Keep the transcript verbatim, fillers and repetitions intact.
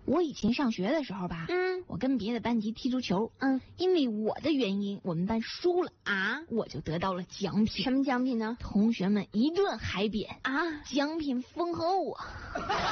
我以前上学的时候吧， 嗯， 我跟别的班级踢足球， 嗯， 因为我的原因，我们班输了啊，我就得到了奖品。 什么奖品呢？ 同学们一顿海扁啊， 奖品丰厚啊。